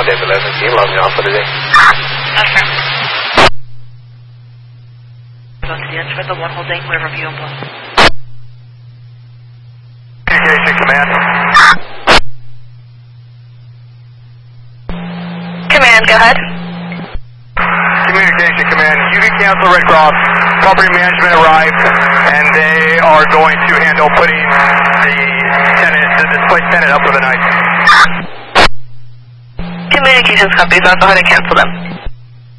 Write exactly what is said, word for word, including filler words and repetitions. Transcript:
one ambulance and team logging off for the day. Okay. Go to the end for the one holding Riverview and Blue. Communication Command. Command, go ahead. Communication Command, you can cancel Red Cross. Property management arrived, and they are going to handle putting the tenant, the displaced tenant up for the night. Communications copies, I'll go ahead and cancel them.